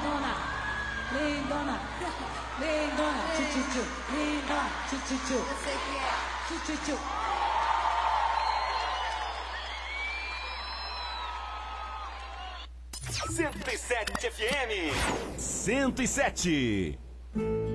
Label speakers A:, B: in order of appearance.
A: lindona, lindona, lindona, tchu-tchu-tchu, lindona, tchu-tchu-tchu. Eu sei que é. Tchu-tchu-tchu.
B: FM 107.